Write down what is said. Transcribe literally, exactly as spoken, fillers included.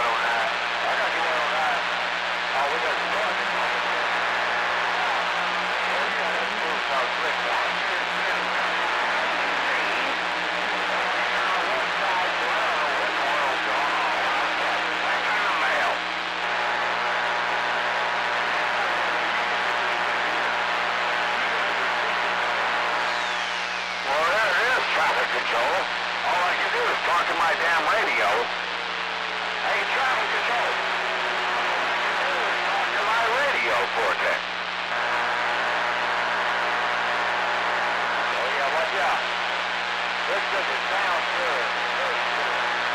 on that. I got you there on that. Oh, we got to start. Yeah, you got that smooth south slick down. Traffic control. All I can do is talk to my damn radio. Hey, traffic control. All I can do is talk to my radio, Vortex.